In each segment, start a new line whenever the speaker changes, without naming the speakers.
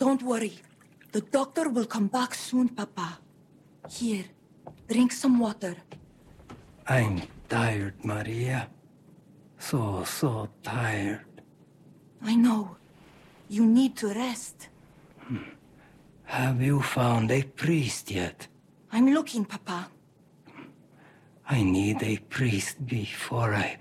Don't worry. The doctor will come back soon, Papa. Here, drink some water.
I'm tired, Maria. So tired.
I know. You need to rest.
Have you found a priest yet?
I'm looking, Papa.
I need a priest before I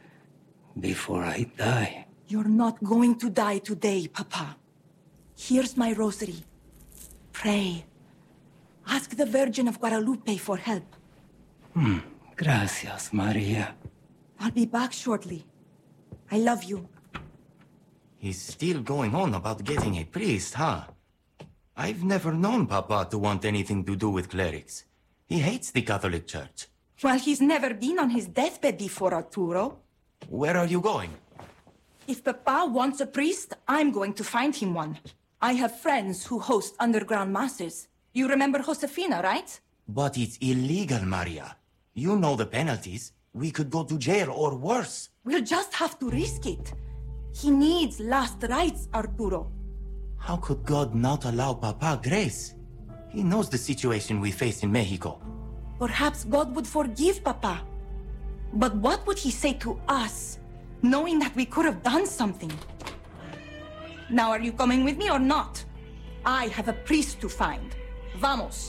die.
You're not going to die today, Papa. Here's my rosary. Pray. Ask the Virgin of Guadalupe for help.
Gracias, Maria.
I'll be back shortly. I love you.
He's still going on about getting a priest, huh? I've never known Papa to want anything to do with clerics. He hates the Catholic Church.
Well, he's never been on his deathbed before, Arturo.
Where are you going?
If Papa wants a priest, I'm going to find him one. I have friends who host underground masses. You remember Josefina, right?
But it's illegal, Maria. You know the penalties. We could go to jail or worse.
We'll just have to risk it. He needs last rites, Arturo.
How could God not allow Papa grace? He knows the situation we face in Mexico.
Perhaps God would forgive Papa. But what would he say to us, knowing that we could have done something? Now, are you coming with me or not? I have a priest to find. Vamos.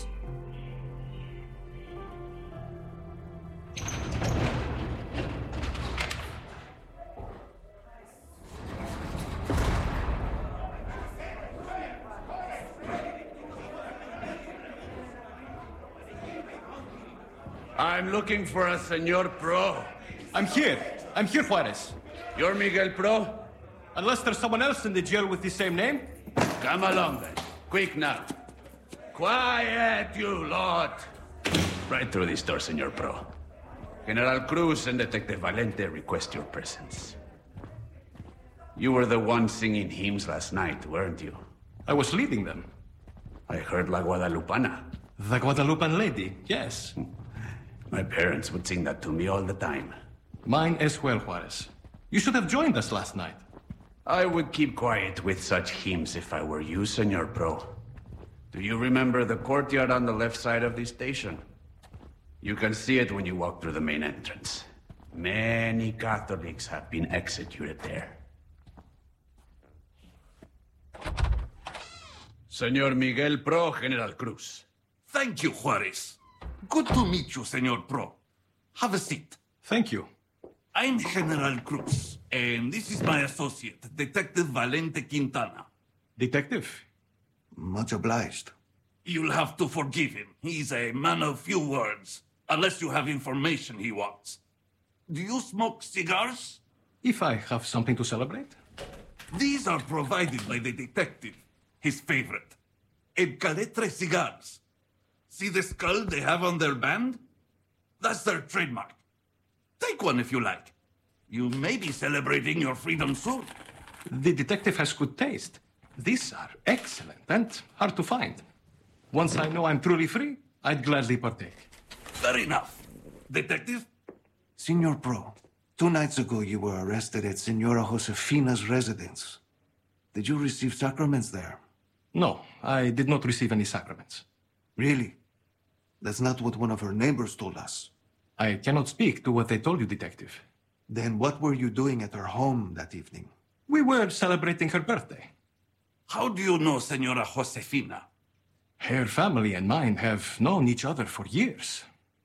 I'm looking for a Senor Pro.
I'm here, Juarez.
You're Miguel Pro?
Unless there's someone else in the jail with the same name?
Come along then. Quick now. Quiet, you lot! Right through this door, Senor Pro. General Cruz and Detective Valente request your presence. You were the one singing hymns last night, weren't you?
I was leading them.
I heard La Guadalupana.
The Guadalupan lady, yes.
My parents would sing that to me all the time.
Mine as well, Juarez. You should have joined us last night.
I would keep quiet with such hymns if I were you, Senor Pro. Do you remember the courtyard on the left side of the station? You can see it when you walk through the main entrance. Many Catholics have been executed there. Senor Miguel Pro, General Cruz.
Thank you, Juarez. Good to meet you, Senor Pro. Have a seat.
Thank you.
I'm General Cruz, and this is my associate, Detective Valente Quintana.
Detective?
Much obliged. You'll have to forgive him. He's a man of few words, unless you have information he wants. Do you smoke cigars?
If I have something to celebrate?
These are provided by the detective, his favorite. El Caletre cigars. See the skull they have on their band? That's their trademark. Take one if you like. You may be celebrating your freedom soon.
The detective has good taste. These are excellent and hard to find. Once I know I'm truly free, I'd gladly partake.
Fair enough. Detective?
Senor Pro, 2 nights ago you were arrested at Senora Josefina's residence. Did you receive sacraments there?
No, I did not receive any sacraments.
Really? That's not what one of her neighbors told us.
I cannot speak to what they told you, Detective.
Then what were you doing at her home that evening?
We were celebrating her birthday.
How do you know Senora Josefina?
Her family and mine have known each other for years.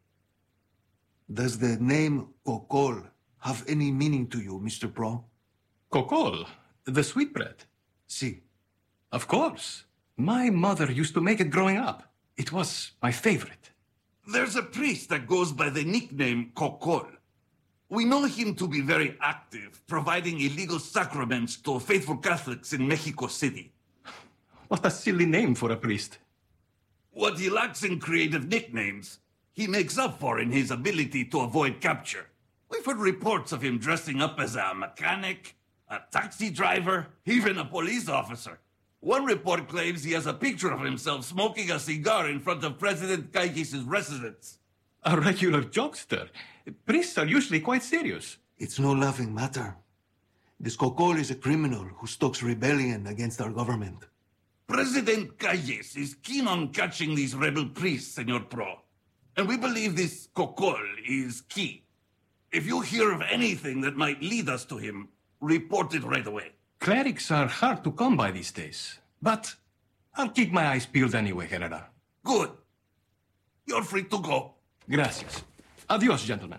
Does the name Cocol have any meaning to you, Mr. Pro?
Cocol? The sweetbread?
Si.
Of course. My mother used to make it growing up. It was my favorite.
There's a priest that goes by the nickname Cocol. We know him to be very active, providing illegal sacraments to faithful Catholics in Mexico City.
What a silly name for a priest.
What he lacks in creative nicknames, he makes up for in his ability to avoid capture. We've heard reports of him dressing up as a mechanic, a taxi driver, even a police officer. One report claims he has a picture of himself smoking a cigar in front of President Calles' residence.
A regular jokester. Priests are usually quite serious.
It's no laughing matter. This Cocol is a criminal who stokes rebellion against our government.
President Calles is keen on catching these rebel priests, Senor Pro. And we believe this Cocol is key. If you hear of anything that might lead us to him, report it right away.
Clerics are hard to come by these days. But I'll keep my eyes peeled anyway, General.
Good. You're free to go.
Gracias. Adios, gentlemen.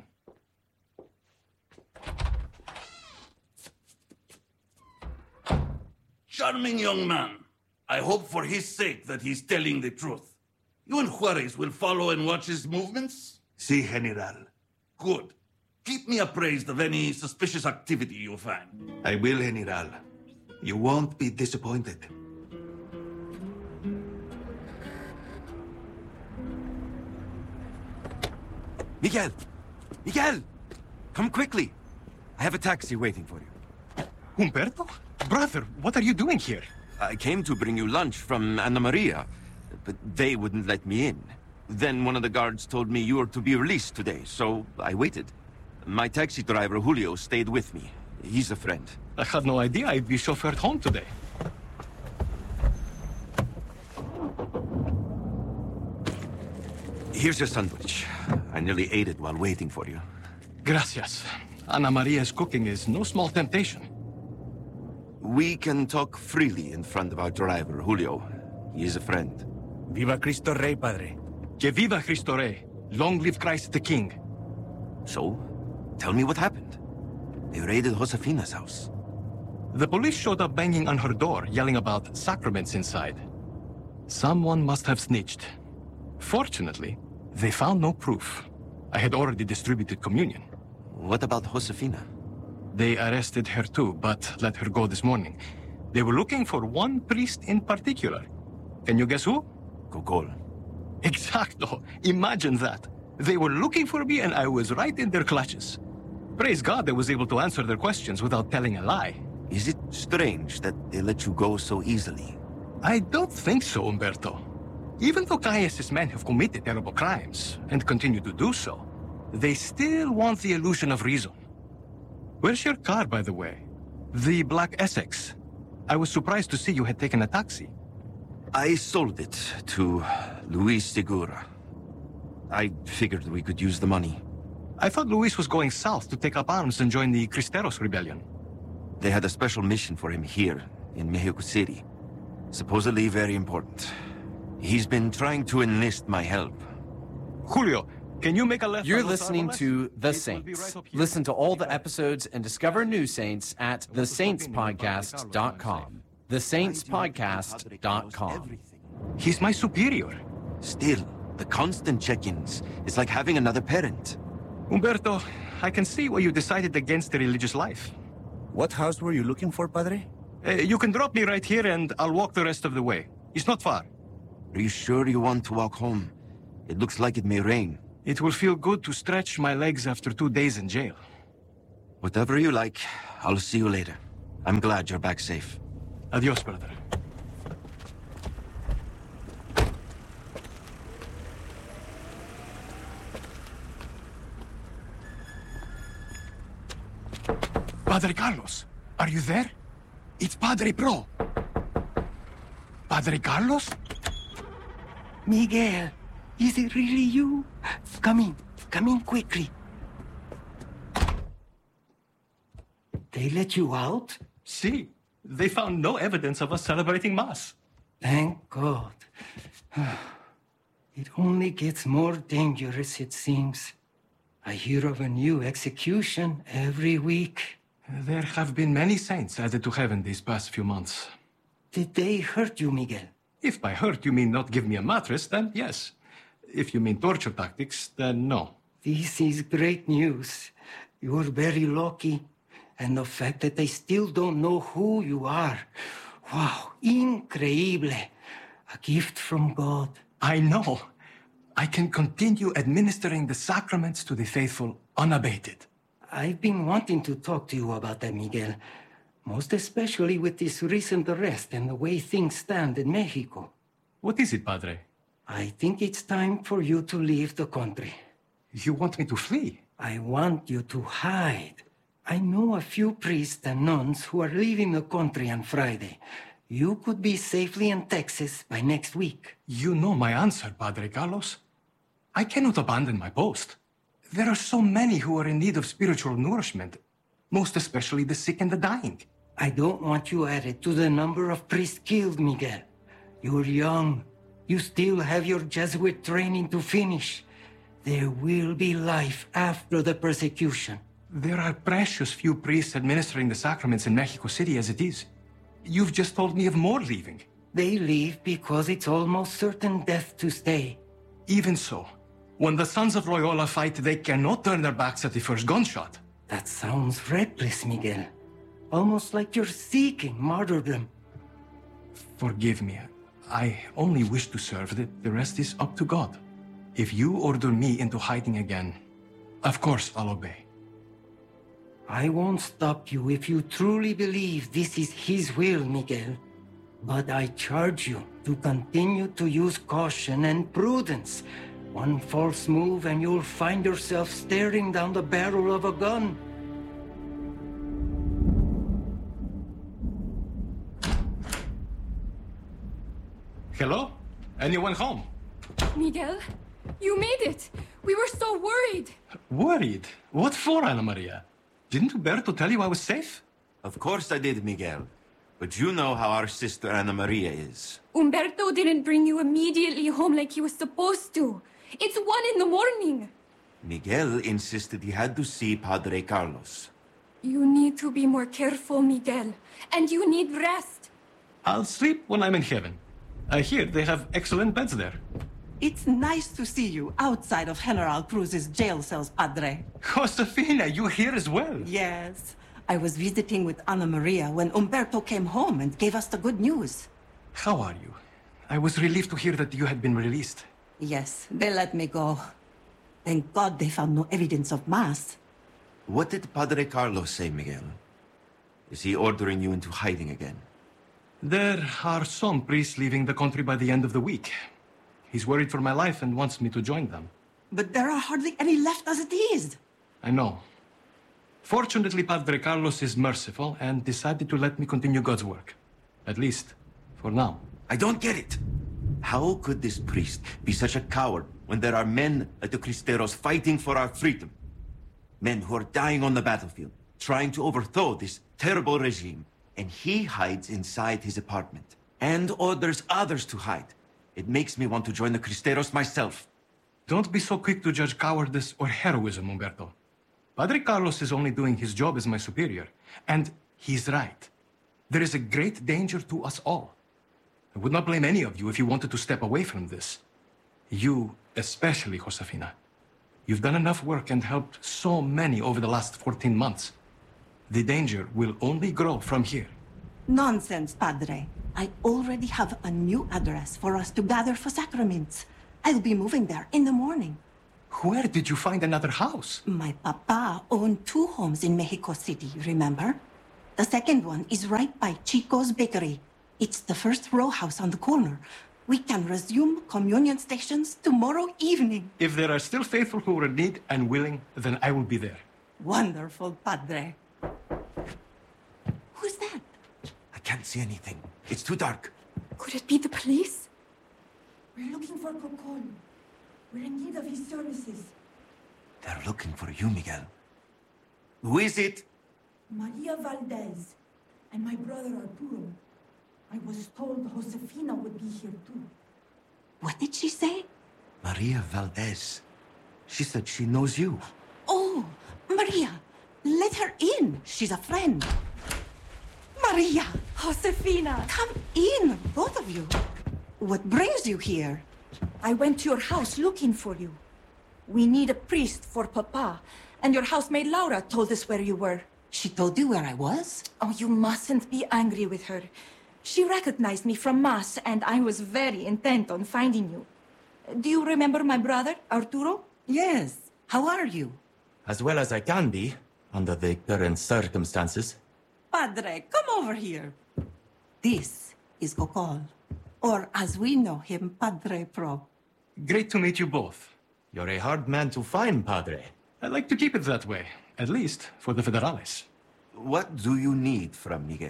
Charming young man. I hope for his sake that he's telling the truth. You and Juarez will follow and watch his movements?
Si, General.
Good. Keep me appraised of any suspicious activity you find.
I will, General. You won't be disappointed.
Miguel! Miguel! Come quickly. I have a taxi waiting for you.
Humberto? Brother, what are you doing here?
I came to bring you lunch from Anna Maria, but they wouldn't let me in. Then one of the guards told me you were to be released today, so I waited. My taxi driver, Julio, stayed with me. He's a friend.
I had no idea I'd be chauffeured home today.
Here's your sandwich. I nearly ate it while waiting for you.
Gracias. Ana Maria's cooking is no small temptation.
We can talk freely in front of our driver, Julio. He is a friend.
Viva Cristo Rey, Padre.
Que viva Cristo Rey. Long live Christ the King.
So, tell me what happened. They raided Josefina's house.
The police showed up banging on her door, yelling about sacraments inside. Someone must have snitched. Fortunately, they found no proof. I had already distributed communion.
What about Josefina?
They arrested her too, but let her go this morning. They were looking for one priest in particular. Can you guess who?
Cocol.
Exacto. Imagine that. They were looking for me and I was right in their clutches. Praise God I was able to answer their questions without telling a lie.
Is it strange that they let you go so easily?
I don't think so, Umberto. Even though Calles' men have committed terrible crimes, and continue to do so, they still want the illusion of reason. Where's your car, by the way? The black Essex. I was surprised to see you had taken a taxi.
I sold it to Luis Segura. I figured we could use the money.
I thought Luis was going south to take up arms and join the Cristeros rebellion.
They had a special mission for him here, in Mexico City. Supposedly very important. He's been trying to enlist my help.
Julio, can you make a left?
You're listening to The Saints. Listen to all the episodes and discover new saints at thesaintspodcast.com. thesaintspodcast.com.
He's my superior.
Still, the constant check-ins is like having another parent.
Umberto, I can see why you decided against the religious life.
What house were you looking for, Padre?
You can drop me right here and I'll walk the rest of the way. It's not far.
Are you sure you want to walk home? It looks like it may rain.
It will feel good to stretch my legs after 2 days in jail.
Whatever you like, I'll see you later. I'm glad you're back safe.
Adios, brother. Padre Carlos, are you there? It's Padre Pro. Padre Carlos?
Miguel, is it really you? Come in quickly. They let you out?
See, they found no evidence of us celebrating Mass.
Thank God. It only gets more dangerous, it seems. I hear of a new execution every week.
There have been many saints added to heaven these past few months.
Did they hurt you, Miguel?
If by hurt you mean not give me a mattress, then yes. If you mean torture tactics, then no.
This is great news. You're very lucky. And the fact that they still don't know who you are. Wow, increíble. A gift from God.
I know. I can continue administering the sacraments to the faithful unabated.
I've been wanting to talk to you about that, Miguel. Most especially with this recent arrest and the way things stand in Mexico.
What is it, Padre?
I think it's time for you to leave the country.
You want me to flee?
I want you to hide. I know a few priests and nuns who are leaving the country on Friday. you could be safely in Texas by next week.
You know my answer, Padre Carlos. I cannot abandon my post. There are so many who are in need of spiritual nourishment, most especially the sick and the dying.
I don't want you added to the number of priests killed, Miguel. You're young. You still have your Jesuit training to finish. There will be life after the persecution.
There are precious few priests administering the sacraments in Mexico City as it is. You've just told me of more leaving.
They leave because it's almost certain death to stay.
Even so, when the sons of Loyola fight, they cannot turn their backs at the first gunshot.
That sounds reckless, Miguel. Almost like you're seeking martyrdom.
Forgive me. I only wish to serve. The rest is up to God. If you order me into hiding again, of course I'll obey.
I won't stop you if you truly believe this is His will, Miguel. But I charge you to continue to use caution and prudence. One false move and you'll find yourself staring down the barrel of a gun.
Hello? Anyone home?
Miguel, you made it. We were so worried.
Worried? What for, Ana Maria? Didn't Umberto tell you I was safe?
Of course I did, Miguel. But you know how our sister Ana Maria is.
Umberto didn't bring you immediately home like he was supposed to. It's 1 in the morning.
Miguel insisted he had to see Padre Carlos.
You need to be more careful, Miguel. And you need rest.
I'll sleep when I'm in heaven. I hear they have excellent beds there.
It's nice to see you outside of General Cruz's jail cells, Padre.
Josefina, you're here as well.
Yes. I was visiting with Ana Maria when Umberto came home and gave us the good news.
How are you? I was relieved to hear that you had been released.
Yes, they let me go. Thank God they found no evidence of Mass.
What did Padre Carlos say, Miguel? Is he ordering you into hiding again?
There are some priests leaving the country by the end of the week. He's worried for my life and wants me to join them.
But there are hardly any left as it is.
I know. Fortunately, Padre Carlos is merciful and decided to let me continue God's work. At least, for now.
I don't get it. How could this priest be such a coward when there are men like the Cristeros fighting for our freedom? Men who are dying on the battlefield, trying to overthrow this terrible regime. And he hides inside his apartment and orders others to hide. It makes me want to join the Cristeros myself.
Don't be so quick to judge cowardice or heroism, Umberto. Padre Carlos is only doing his job as my superior, and he's right. There is a great danger to us all. I would not blame any of you if you wanted to step away from this. You, especially, Josefina. You've done enough work and helped so many over the last 14 months. The danger will only grow from here.
Nonsense, Padre. I already have a new address for us to gather for sacraments. I'll be moving there in the morning.
Where did you find another house?
My papa owned 2 homes in Mexico City, remember? The second one is right by Chico's Bakery. It's the first row house on the corner. We can resume communion stations tomorrow evening.
If there are still faithful who are in need and willing, then I will be there.
Wonderful, Padre. Who's that?
I can't see anything. It's too dark.
Could it be the police?
We're looking for Cocol. We're in need of his services.
They're looking for you, Miguel. Who is it?
Maria Valdez and my brother Arturo. I was told Josefina would be here too.
What did she say?
Maria Valdez. She said she knows you.
Oh, Maria, let her in. She's a friend. Maria!
Josefina!
Come in, both of you. What brings you here?
I went to your house looking for you. We need a priest for Papa, and your housemaid Laura told us where you were.
She told you where I was?
Oh, you mustn't be angry with her. She recognized me from Mass, and I was very intent on finding you. Do you remember my brother, Arturo?
Yes. How are you?
As well as I can be, under the current circumstances.
Padre, come over here. This is Cocol, or as we know him, Padre Pro.
Great to meet you both.
You're a hard man to find, Padre.
I'd like to keep it that way, at least for the Federales.
What do you need from Miguel?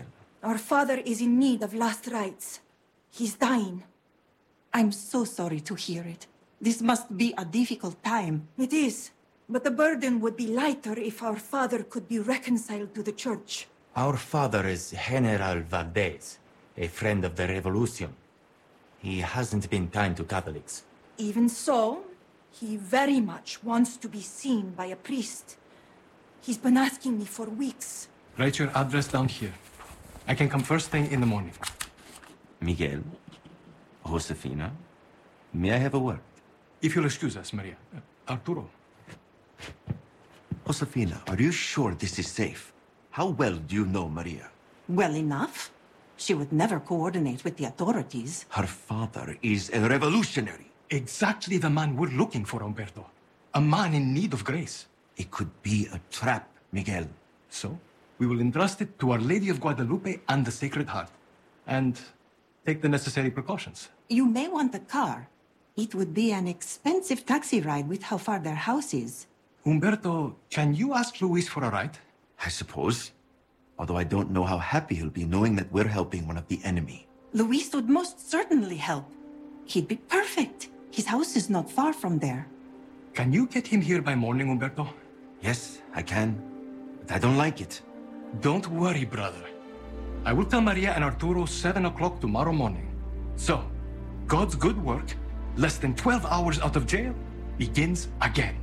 Our father is in need of last rites. He's dying.
I'm so sorry to hear it. This must be a difficult time.
It is. But the burden would be lighter if our father could be reconciled to the church.
Our father is General Valdez, a friend of the Revolution. He hasn't been kind to Catholics.
Even so, he very much wants to be seen by a priest. He's been asking me for weeks.
Write your address down here. I can come first thing in the morning.
Miguel? Josefina? May I have a word?
If you'll excuse us, Maria. Arturo.
Josefina, are you sure this is safe? How well do you know Maria?
Well enough. She would never coordinate with the authorities.
Her father is a revolutionary.
Exactly the man we're looking for, Umberto. A man in need of grace.
It could be a trap, Miguel.
So, we will entrust it to Our Lady of Guadalupe and the Sacred Heart. And take the necessary precautions.
You may want a car. It would be an expensive taxi ride with how far their house is.
Umberto, can you ask Luis for a ride?
I suppose. Although I don't know how happy he'll be knowing that we're helping one of the enemy.
Luis would most certainly help. He'd be perfect. His house is not far from there.
Can you get him here by morning, Umberto?
Yes, I can. But I don't like it.
Don't worry, brother. I will tell Maria and Arturo 7 o'clock tomorrow morning. So, God's good work, less than 12 hours out of jail, begins again.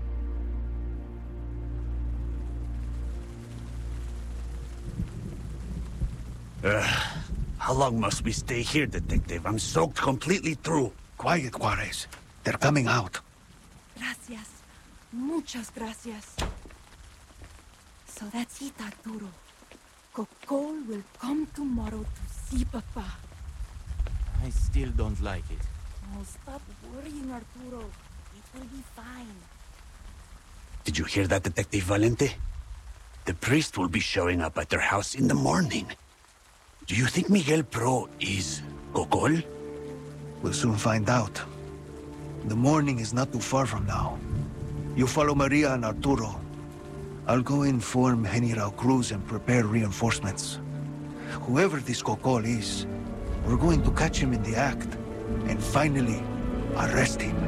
How long must we stay here, Detective? I'm soaked completely through.
Quiet, Juarez. They're coming out.
Gracias. Muchas gracias. So that's it, Arturo. Cocol will come tomorrow to see Papa.
I still don't like it.
Oh, stop worrying, Arturo. It will be fine.
Did you hear that, Detective Valente? The priest will be showing up at their house in the morning. Do you think Miguel Pro is Cocol?
We'll soon find out. The morning is not too far from now. You follow Maria and Arturo. I'll go inform General Cruz and prepare reinforcements. Whoever this Cocol is, we're going to catch him in the act and finally arrest him.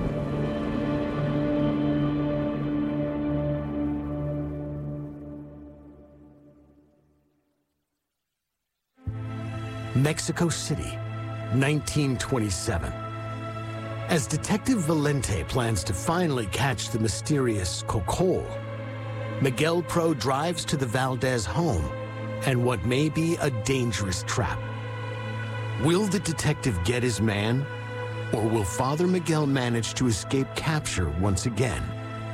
Mexico City, 1927. As Detective Valente plans to finally catch the mysterious Cocol, Miguel Pro drives to the Valdez home and what may be a dangerous trap. Will the detective get his man, or will Father Miguel manage to escape capture once again?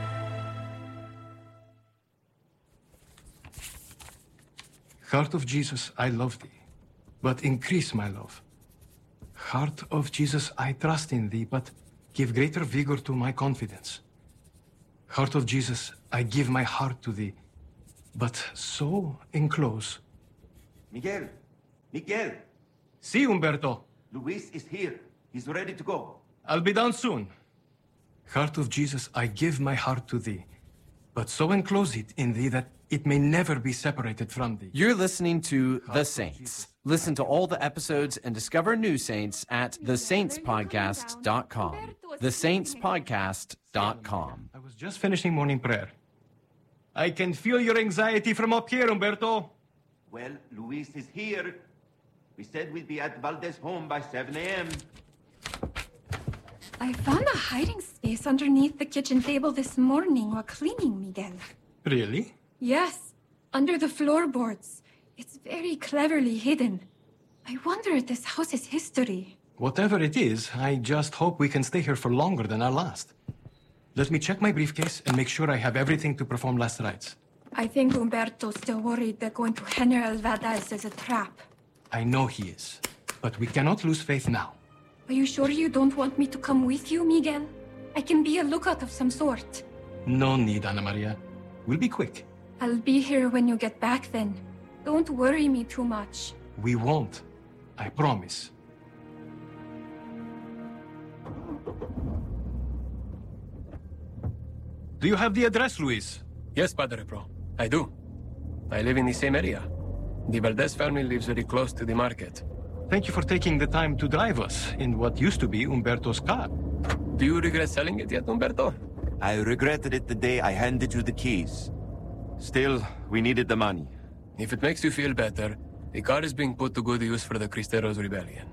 Heart of Jesus, I love thee, but increase my love. Heart of Jesus, I trust in thee, but give greater vigor to my confidence. Heart of Jesus, I give my heart to thee, but so enclose.
Miguel! Miguel!
See, Umberto.
Luis is here. He's ready to go.
I'll be down soon. Heart of Jesus, I give my heart to thee, but so enclose it in thee that it may never be separated from thee.
You're listening to The Saints. Listen to all the episodes and discover new saints at thesaintspodcast.com. Thesaintspodcast.com.
I was just finishing morning prayer. I can feel your anxiety from up here, Umberto.
Well, Luis is here. We said we'd be at Valdez home by 7 a.m.
I found a hiding space underneath the kitchen table this morning while cleaning, Miguel.
Really?
Yes, under the floorboards. It's very cleverly hidden. I wonder at this house's history.
Whatever it is, I just hope we can stay here for longer than our last. Let me check my briefcase and make sure I have everything to perform last rites.
I think Umberto's still worried that going to General Valdez is a trap.
I know he is, but we cannot lose faith now.
Are you sure you don't want me to come with you, Miguel? I can be a lookout of some sort.
No need, Ana Maria. We'll be quick.
I'll be here when you get back then. Don't worry me too much.
We won't. I promise. Do you have the address, Luis?
Yes, Padre Pro. I do. I live in the same area. The Valdez family lives very close to the market.
Thank you for taking the time to drive us in what used to be Umberto's car.
Do you regret selling it yet, Umberto?
I regretted it the day I handed you the keys. Still, we needed the money.
If it makes you feel better, the car is being put to good use for the Cristeros rebellion.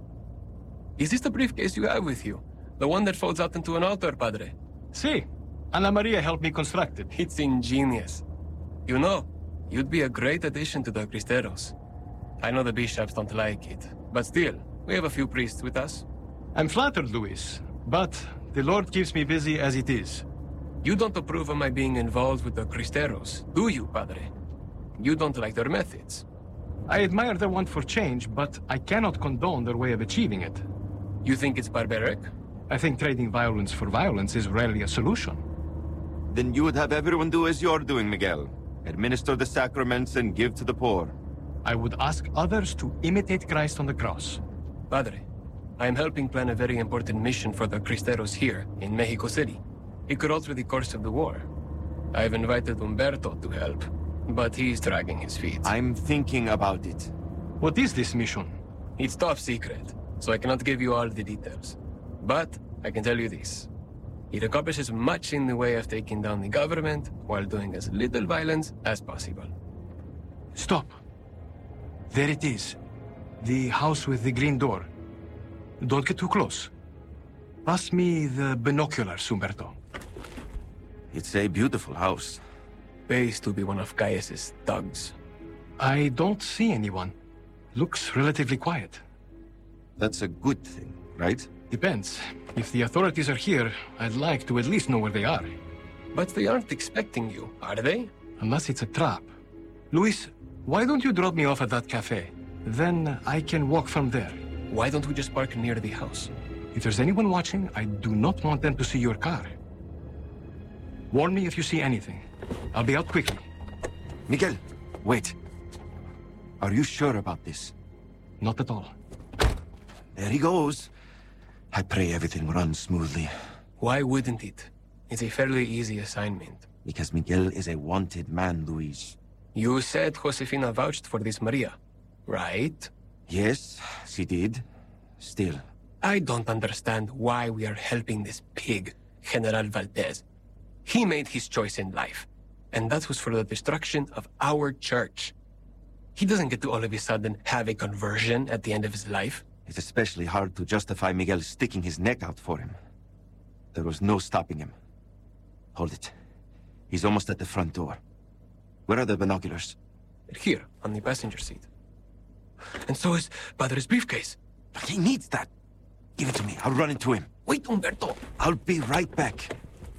Is this the briefcase you have with you? The one that folds out into an altar, Padre?
Si. Ana Maria helped me construct it.
It's ingenious. You know, you'd be a great addition to the Cristeros. I know the bishops don't like it, but still, we have a few priests with us.
I'm flattered, Luis, but the Lord keeps me busy as it is.
You don't approve of my being involved with the Cristeros, do you, Padre? You don't like their methods.
I admire their want for change, but I cannot condone their way of achieving it.
You think it's barbaric?
I think trading violence for violence is rarely a solution.
Then you would have everyone do as you're doing, Miguel. Administer the sacraments and give to the poor.
I would ask others to imitate Christ on the cross.
Padre, I am helping plan a very important mission for the Cristeros here in Mexico City. It could alter the course of the war. I've invited Umberto to help, but he's dragging his feet.
I'm thinking about it.
What is this mission?
It's top secret, so I cannot give you all the details. But I can tell you this. It accomplishes much in the way of taking down the government while doing as little violence as possible.
Stop. There it is. The house with the green door. Don't get too close. Pass me the binoculars, Umberto.
It's a beautiful house.
Pays to be one of Gaius's thugs.
I don't see anyone. Looks relatively quiet.
That's a good thing, right?
Depends. If the authorities are here, I'd like to at least know where they are.
But they aren't expecting you, are they?
Unless it's a trap. Luis, why don't you drop me off at that cafe? Then I can walk from there.
Why don't we just park near the house?
If there's anyone watching, I do not want them to see your car. Warn me if you see anything. I'll be out quickly.
Miguel, wait. Are you sure about this?
Not at all.
There he goes. I pray everything runs smoothly.
Why wouldn't it? It's a fairly easy assignment.
Because Miguel is a wanted man, Luis.
You said Josefina vouched for this Maria, right?
Yes, she did. Still.
I don't understand why we are helping this pig, General Valdez. He made his choice in life, and that was for the destruction of our church. He doesn't get to all of a sudden have a conversion at the end of his life.
It's especially hard to justify Miguel sticking his neck out for him. There was no stopping him. Hold it. He's almost at the front door. Where are the binoculars?
They're here, on the passenger seat. And so is Padre's briefcase.
But he needs that. Give it to me. I'll run into him.
Wait, Umberto.
I'll be right back.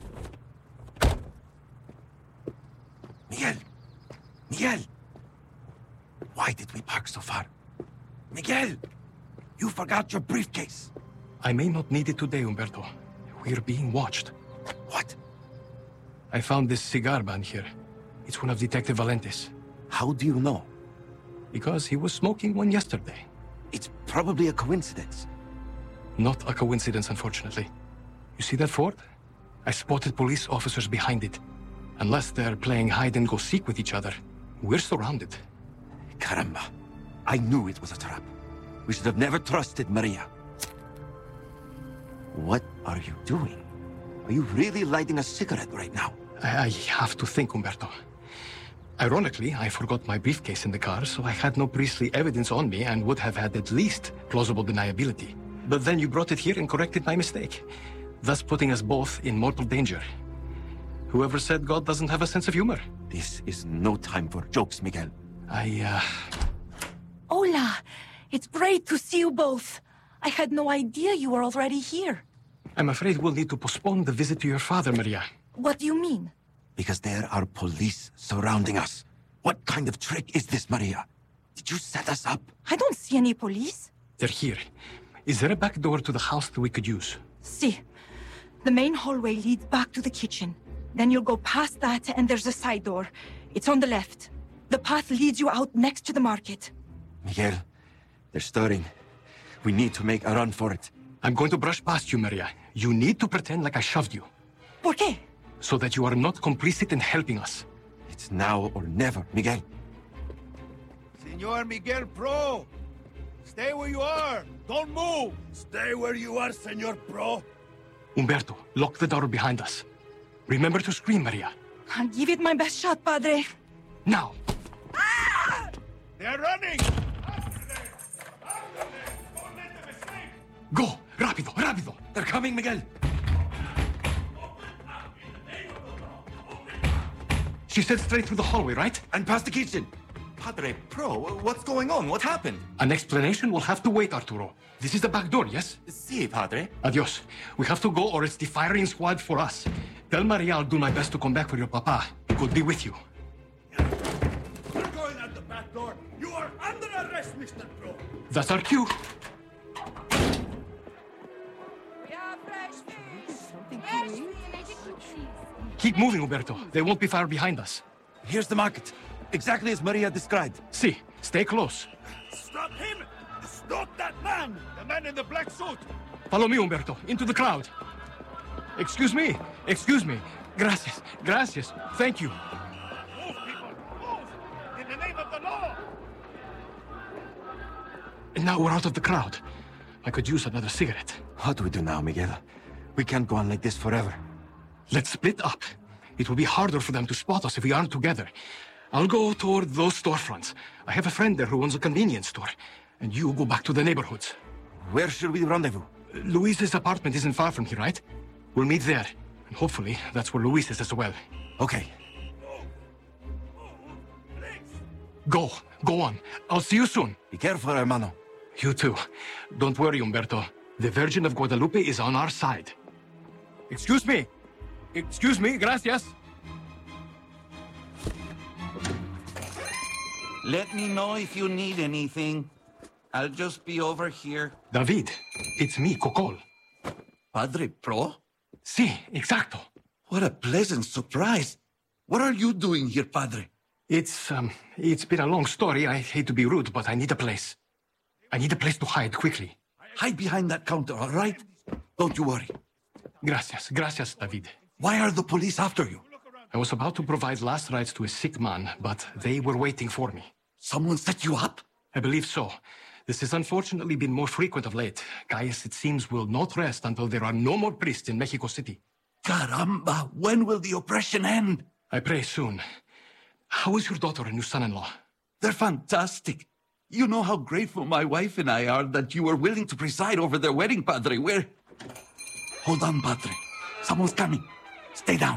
Miguel! Miguel! Why did we park so far? Miguel! You forgot your briefcase.
I may not need it today, Umberto. We're being watched.
What?
I found this cigar band here. It's one of Detective Valente's.
How do you know?
Because he was smoking one yesterday.
It's probably a coincidence.
Not a coincidence, unfortunately. You see that Ford? I spotted police officers behind it. Unless they're playing hide-and-go-seek with each other, we're surrounded.
Caramba. I knew it was a trap. We should have never trusted Maria. What are you doing? Are you really lighting a cigarette right now?
I have to think, Umberto. Ironically, I forgot my briefcase in the car, so I had no priestly evidence on me and would have had at least plausible deniability. But then you brought it here and corrected my mistake, thus putting us both in mortal danger. Whoever said God doesn't have a sense of humor?
This is no time for jokes, Miguel.
Hola! It's great to see you both. I had no idea you were already here.
I'm afraid we'll need to postpone the visit to your father, Maria.
What do you mean?
Because there are police surrounding us. What kind of trick is this, Maria? Did you set us up?
I don't see any police.
They're here. Is there a back door to the house that we could use?
See. The main hallway leads back to the kitchen. Then you'll go past that and there's a side door. It's on the left. The path leads you out next to the market.
Miguel, they're stirring. We need to make a run for it.
I'm going to brush past you, Maria. You need to pretend like I shoved you.
¿Por qué?
So that you are not complicit in helping us.
It's now or never, Miguel.
Senor Miguel Pro! Stay where you are! Don't move!
Stay where you are, Senor Pro.
Umberto, lock the door behind us. Remember to scream, Maria.
I'll give it my best shot, Padre.
Now!
They're running!
Go! Rapido, rapido!
They're coming, Miguel!
She said straight through the hallway, right?
And past the kitchen. Padre Pro, what's going on? What happened?
An explanation will have to wait, Arturo. This is the back door, yes?
Si, Padre.
Adios. We have to go or it's the firing squad for us. Tell Maria I'll do my best to come back for your papa. He could be with you.
You're going out the back door. You are under arrest, Mr. Pro.
That's our cue.
We have fresh fish!
Keep moving, Umberto. They won't be far behind us.
Here's the market. Exactly as Maria described.
See, stay close.
Stop him! Stop that man! The man in the black suit!
Follow me, Umberto, into the crowd. Excuse me. Excuse me. Gracias. Gracias. Thank you.
Move, people! Move! In the name of the law!
And now we're out of the crowd. I could use another cigarette.
What do we do now, Miguel? We can't go on like this forever.
Let's split up. It will be harder for them to spot us if we aren't together. I'll go toward those storefronts. I have a friend there who owns a convenience store. And you go back to the neighborhoods.
Where should we rendezvous?
Luis's apartment isn't far from here, right? We'll meet there. And hopefully, that's where Luis is as well.
Okay.
Go. Go on. I'll see you soon.
Be careful, hermano.
You too. Don't worry, Umberto. The Virgin of Guadalupe is on our side. Excuse me. Excuse me. Gracias.
Let me know if you need anything. I'll just be over here.
David, it's me, Cocol.
Padre Pro?
Si, exacto.
What a pleasant surprise. What are you doing here, Padre?
It's been a long story. I hate to be rude, but I need a place. I need a place to hide quickly.
Hide behind that counter, all right? Don't you worry.
Gracias. Gracias, David.
Why are the police after you?
I was about to provide last rites to a sick man, but they were waiting for me.
Someone set you up?
I believe so. This has unfortunately been more frequent of late. Gaius, it seems, will not rest until there are no more priests in Mexico City.
Caramba, when will the oppression end?
I pray soon. How is your daughter and your son-in-law?
They're fantastic. You know how grateful my wife and I are that you were willing to preside over their wedding, Padre. Hold on, Padre. Someone's coming. Stay down.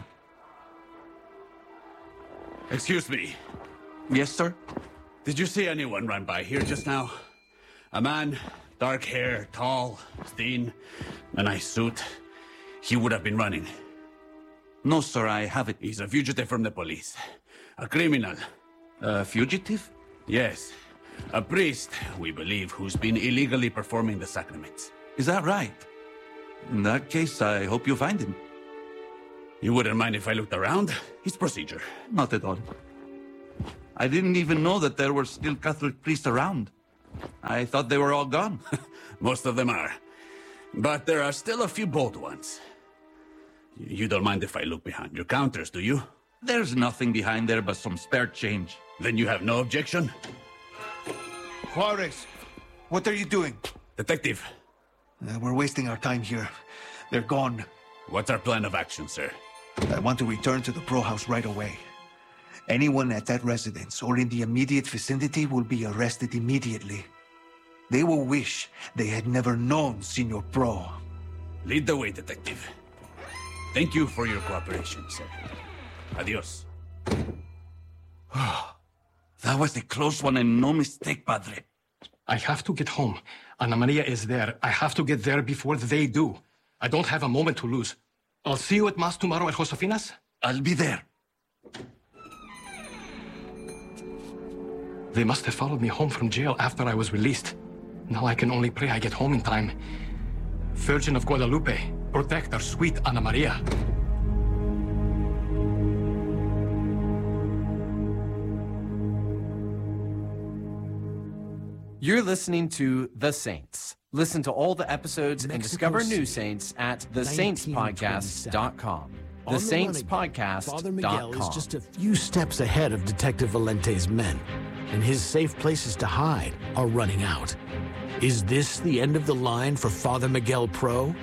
Excuse me. Yes, sir? Did you see anyone run by here just now? A man, dark hair, tall, thin, a nice suit. He would have been running. No, sir, I haven't. He's a fugitive from the police. A criminal. A fugitive? Yes. A priest, we believe, who's been illegally performing the sacraments. Is that right? In that case, I hope you find him. You wouldn't mind if I looked around? It's procedure. Not at all. I didn't even know that there were still Catholic priests around. I thought they were all gone. Most of them are. But there are still a few bold ones. You don't mind if I look behind your counters, do you? There's nothing behind there but some spare change. Then you have no objection?
Juarez, what are you doing?
Detective.
We're wasting our time here. They're gone.
What's our plan of action, sir?
I want to return to the Pro House right away. Anyone at that residence or in the immediate vicinity will be arrested immediately. They will wish they had never known Senor Pro.
Lead the way, Detective. Thank you for your cooperation, sir. Adios. That was a close one and no mistake, Padre.
I have to get home. Ana Maria is there. I have to get there before they do. I don't have a moment to lose. I'll see you at Mass tomorrow at Josefina's.
I'll be there.
They must have followed me home from jail after I was released. Now I can only pray I get home in time. Virgin of Guadalupe, protect our sweet Ana Maria.
You're listening to The Saints. Listen to all the episodes and discover new saints at thesaintspodcast.com.
Father Miguel is just a few steps ahead of Detective Valente's men, and his safe places to hide are running out. Is this the end of the line for Father Miguel Pro?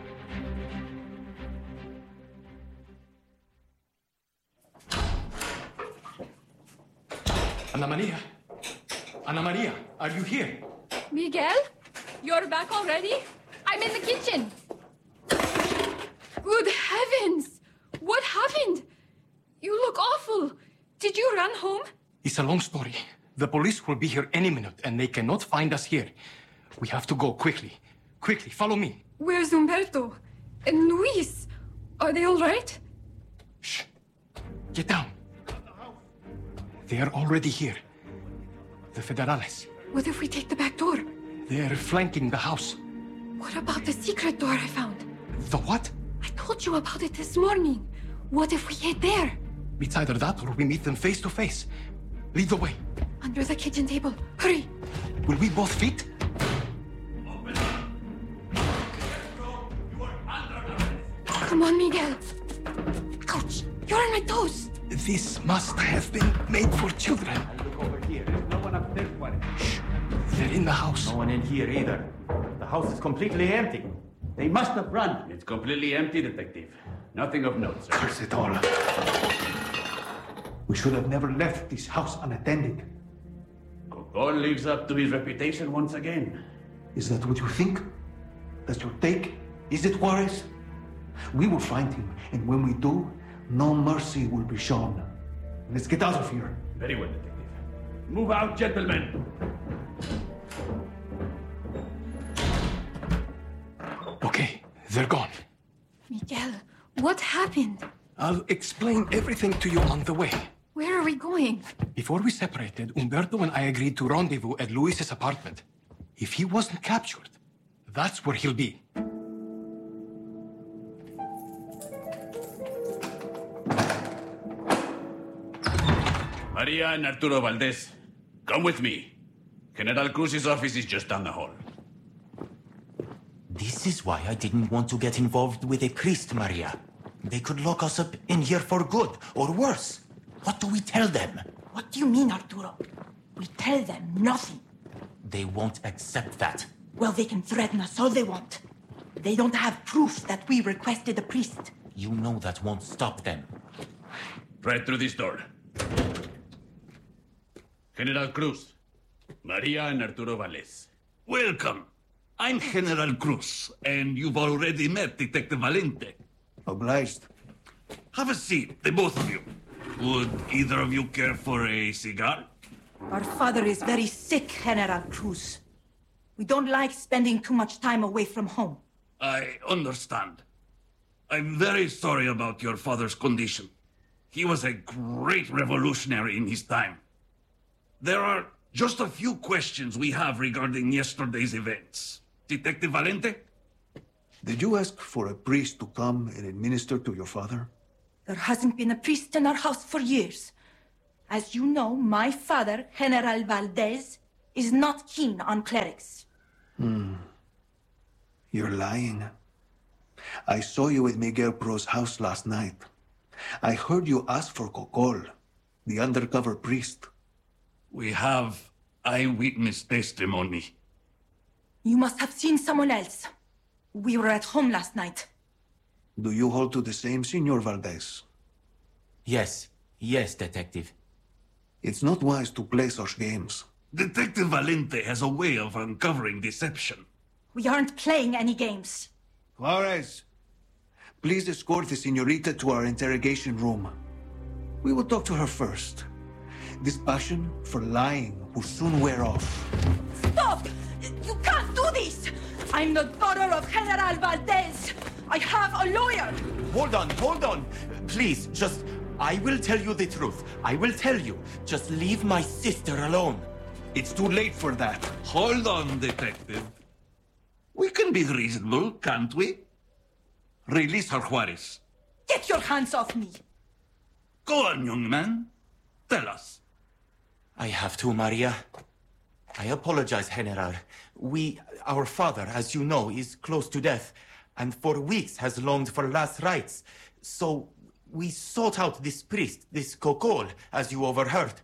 Ana Maria! Ana Maria, are you here?
Miguel? You're back already? I'm in the kitchen. Good heavens! What happened? You look awful. Did you run home?
It's a long story. The police will be here any minute, and they cannot find us here. We have to go quickly. Quickly, follow me.
Where's Umberto? And Luis? Are they all right?
Shh. Get down. They are already here. The Federales.
What if we take the back door?
They're flanking the house.
What about the secret door I found?
The what?
I told you about it this morning. What if we head there?
It's either that or we meet them face to face. Lead the way.
Under the kitchen table. Hurry.
Will we both fit?
Come on, Miguel. Ouch! You're on my toes.
This must have been made for children.
Look over here. There's no one upstairs, Juarez.
Shh. They're in the house.
No one in here either. The house is completely empty.
They must have run. It's completely empty, Detective. Nothing of note, sir.
Curse it all. We should have never left this house unattended.
Cocol lives up to his reputation once again.
Is that what you think? That's your take? Is it, Juarez? We will find him, and when we do, no mercy will be shown. Let's get out of here.
Very well, Detective. Move out, gentlemen.
Okay, they're gone.
Miguel, what happened?
I'll explain everything to you on the way.
Where are we going?
Before we separated, Umberto and I agreed to rendezvous at Luis's apartment. If he wasn't captured, that's where he'll be.
Maria and Arturo Valdez, come with me. General Cruz's office is just down the hall.
This is why I didn't want to get involved with a priest, Maria. They could lock us up in here for good, or worse. What do we tell them?
What do you mean, Arturo? We tell them nothing.
They won't accept that.
Well, they can threaten us all they want. They don't have proof that we requested a priest.
You know that won't stop them.
Right through this door. General Cruz, Maria and Arturo Valdez.
Welcome. I'm General Cruz, and you've already met Detective Valente.
Obliged.
Have a seat, the both of you. Would either of you care for a cigar?
Our father is very sick, General Cruz. We don't like spending too much time away from home.
I understand. I'm very sorry about your father's condition. He was a great revolutionary in his time. There are just a few questions we have regarding yesterday's events. Detective Valente?
Did you ask for a priest to come and administer to your father?
There hasn't been a priest in our house for years. As you know, my father, General Valdez, is not keen on clerics.
You're lying. I saw you at Miguel Pro's house last night. I heard you ask for Cocol, the undercover priest.
We have eyewitness testimony.
You must have seen someone else. We were at home last night.
Do you hold to the same, Senor Valdez?
Yes, Detective.
It's not wise to play such games.
Detective Valente has a way of uncovering deception.
We aren't playing any games.
Juarez, please escort the señorita to our interrogation room. We will talk to her first. This passion for lying will soon wear off.
Stop! You can't do this! I'm the daughter of General Valdez. I have a lawyer.
Hold on. Please, I will tell you the truth. I will tell you. Just leave my sister alone.
It's too late for that.
Hold on, Detective. We can be reasonable, can't we? Release her, Juarez.
Get your hands off me.
Go on, young man. Tell us.
I have to, Maria. I apologize, General. Our father, as you know, is close to death, and for weeks has longed for last rites. So we sought out this priest, this Cocol, as you overheard.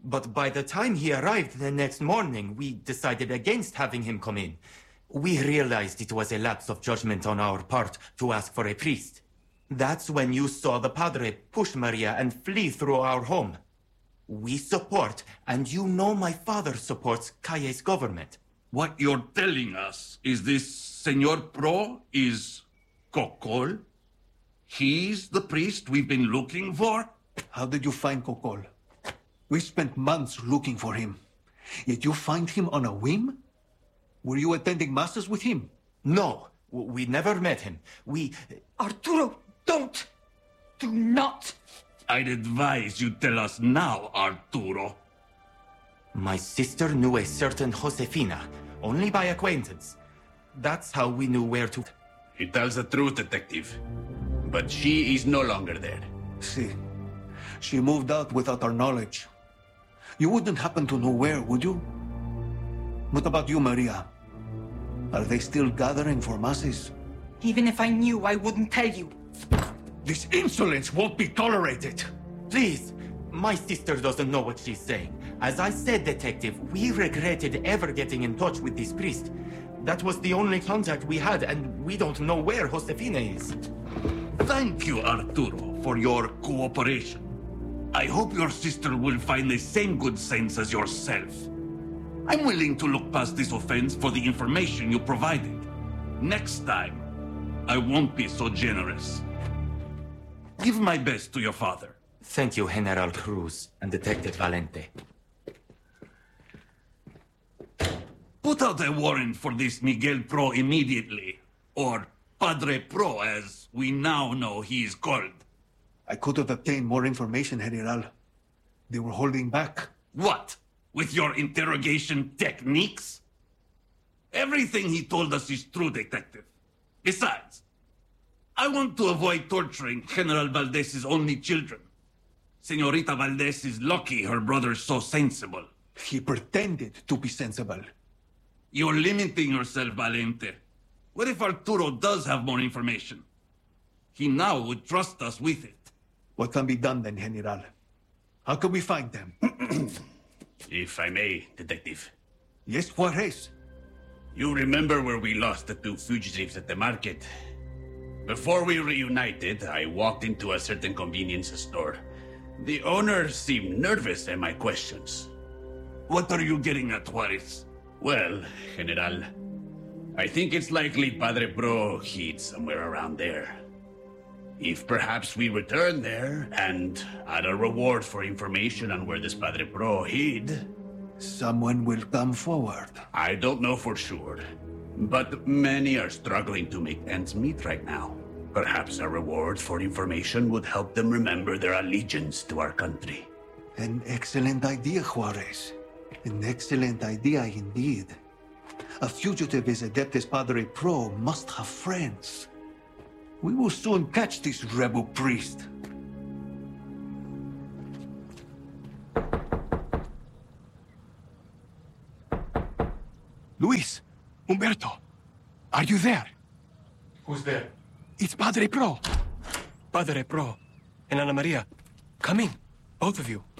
But by the time he arrived the next morning, we decided against having him come in. We realized it was a lapse of judgment on our part to ask for a priest. That's when you saw the Padre push Maria and flee through our home. We support, and you know my father supports Calle's government.
What you're telling us is this Señor Pro is Cocol? He's the priest we've been looking for?
How did you find Cocol? We spent months looking for him. Yet you find him on a whim? Were you attending masses with him?
No, we never met him.
Arturo, don't! Do not!
I'd advise you tell us now, Arturo.
My sister knew a certain Josefina, only by acquaintance. That's how we knew where to...
He tells the truth, Detective. But she is no longer there.
See, she moved out without our knowledge. You wouldn't happen to know where, would you? What about you, Maria? Are they still gathering for masses?
Even if I knew, I wouldn't tell you.
This insolence won't be tolerated.
Please, my sister doesn't know what she's saying. As I said, Detective, we regretted ever getting in touch with this priest. That was the only contact we had, and we don't know where Josefina is.
Thank you, Arturo, for your cooperation. I hope your sister will find the same good sense as yourself. I'm willing to look past this offense for the information you provided. Next time, I won't be so generous. Give my best to your father.
Thank you, General Cruz and Detective Valente.
Put out a warrant for this Miguel Pro immediately, or Padre Pro, as we now know he is called.
I could have obtained more information, General. They were holding back.
What? With your interrogation techniques? Everything he told us is true, Detective. Besides, I want to avoid torturing General Valdez's only children. Señorita Valdez is lucky her brother's so sensible.
He pretended to be sensible.
You're limiting yourself, Valente. What if Arturo does have more information? He now would trust us with it.
What can be done then, General? How can we find them?
If I may, Detective.
Yes, Juarez.
You remember where we lost the two fugitives at the market? Before we reunited, I walked into a certain convenience store. The owner seemed nervous at my questions.
What are you getting at, Juarez?
Well, General, I think it's likely Padre Pro hid somewhere around there. If perhaps we return there and add a reward for information on where this Padre Pro hid...
Someone will come forward.
I don't know for sure, but many are struggling to make ends meet right now. Perhaps a reward for information would help them remember their allegiance to our country.
An excellent idea, Juarez. An excellent idea indeed. A fugitive as adept as Padre Pro must have friends. We will soon catch this rebel priest.
Luis, Umberto, are you there?
Who's there?
It's Padre Pro.
Padre Pro and Ana Maria, come in, both of you.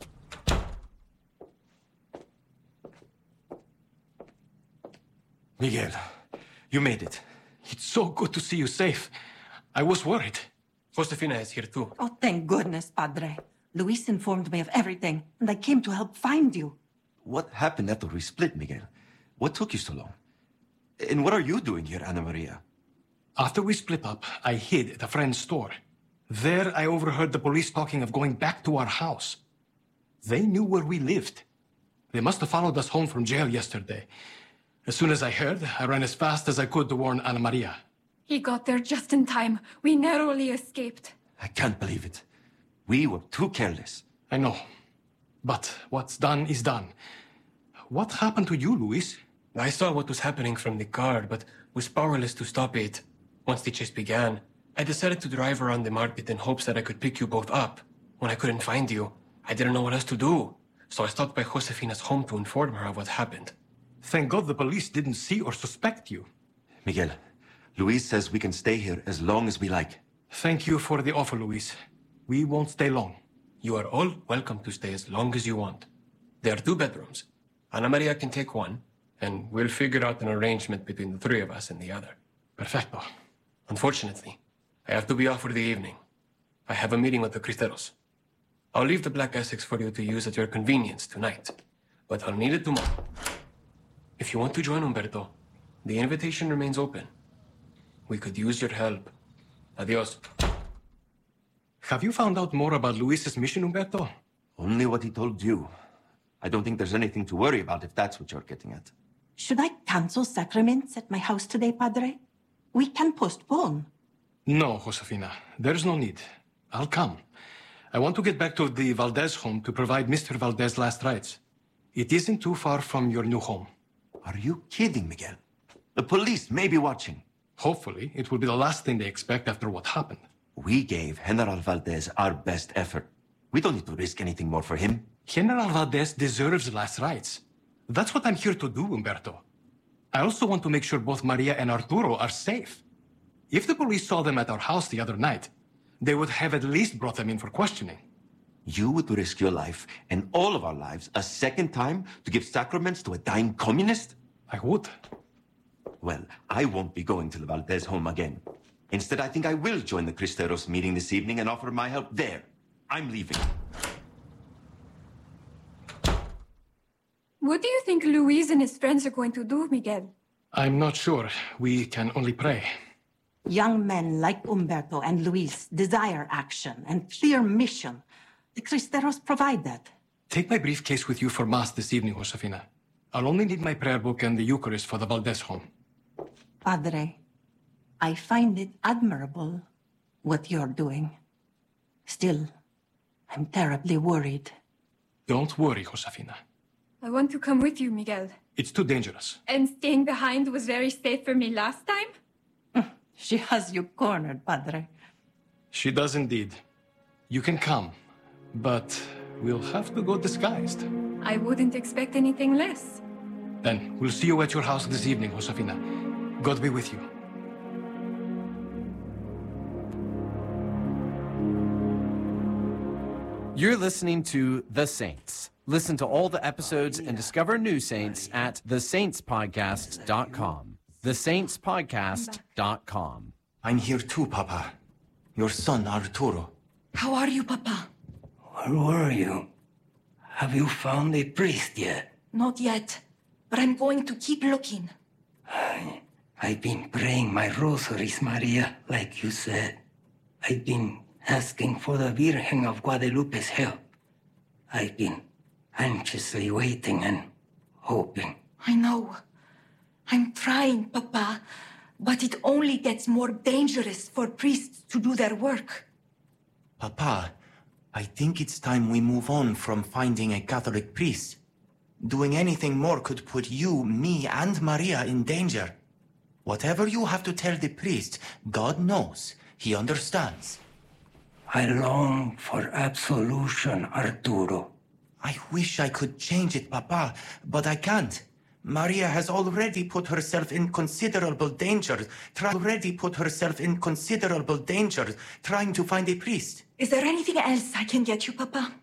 Miguel, you made it.
It's so good to see you safe. I was worried.
Josefina is here too.
Oh, thank goodness, Padre. Luis informed me of everything, and I came to help find you.
What happened after we split, Miguel? What took you so long? And what are you doing here, Ana Maria?
After we split up, I hid at a friend's store. There, I overheard the police talking of going back to our house. They knew where we lived. They must have followed us home from jail yesterday. As soon as I heard, I ran as fast as I could to warn Ana Maria.
He got there just in time. We narrowly escaped.
I can't believe it. We were too careless.
I know. But what's done is done. What happened to you, Luis?
I saw what was happening from the car, but was powerless to stop it. Once the chase began, I decided to drive around the market in hopes that I could pick you both up. When I couldn't find you, I didn't know what else to do. So I stopped by Josefina's home to inform her of what happened.
Thank God the police didn't see or suspect you.
Miguel, Luis says we can stay here as long as we like.
Thank you for the offer, Luis. We won't stay long.
You are all welcome to stay as long as you want. There are 2 bedrooms. Ana Maria can take one, and we'll figure out an arrangement between the 3 of us and the other.
Perfecto.
Unfortunately, I have to be off for the evening. I have a meeting with the Cristeros. I'll leave the Black Essex for you to use at your convenience tonight, but I'll need it tomorrow. If you want to join Umberto, the invitation remains open. We could use your help. Adios.
Have you found out more about Luis's mission, Umberto?
Only what he told you. I don't think there's anything to worry about if that's what you're getting at.
Should I cancel sacraments at my house today, Padre? We can postpone.
No, Josefina. There's no need. I'll come. I want to get back to the Valdez home to provide Mr. Valdez last rites. It isn't too far from your new home.
Are you kidding, Miguel? The police may be watching.
Hopefully, it will be the last thing they expect after what happened.
We gave General Valdez our best effort. We don't need to risk anything more for him.
General Valdez deserves last rites. That's what I'm here to do, Umberto. I also want to make sure both Maria and Arturo are safe. If the police saw them at our house the other night, they would have at least brought them in for questioning.
You would risk your life and all of our lives a second time to give sacraments to a dying communist?
I would.
Well, I won't be going to the Valdez home again. Instead, I think I will join the Cristeros meeting this evening and offer my help there. I'm leaving.
What do you think Luis and his friends are going to do, Miguel?
I'm not sure. We can only pray.
Young men like Umberto and Luis desire action and clear mission. The Cristeros provide that.
Take my briefcase with you for Mass this evening, Josefina. I'll only need my prayer book and the Eucharist for the Valdez home.
Padre, I find it admirable what you're doing. Still, I'm terribly worried.
Don't worry, Josefina.
I want to come with you, Miguel.
It's too dangerous.
And staying behind was very safe for me last time?
She has you cornered, Padre.
She does indeed. You can come, but we'll have to go disguised.
I wouldn't expect anything less.
Then we'll see you at your house this evening, Josefina. God be with you.
You're listening to The Saints. Listen to all the episodes and discover new saints at thesaintspodcast.com. thesaintspodcast.com.
I'm here too, Papa. Your son, Arturo.
How are you, Papa?
Where were you? Have you found a priest yet?
Not yet, but I'm going to keep looking.
I've been praying my rosaries, Maria, like you said. I've been asking for the Virgen of Guadalupe's help. I've been anxiously waiting and hoping.
I know. I'm trying, Papa, but it only gets more dangerous for priests to do their work.
Papa, I think it's time we move on from finding a Catholic priest. Doing anything more could put you, me, and Maria in danger. Whatever you have to tell the priest, God knows. He understands.
I long for absolution, Arturo.
I wish I could change it, Papa, but I can't. Maria has already put herself in considerable danger, trying to find a priest.
Is there anything else I can get you, Papa?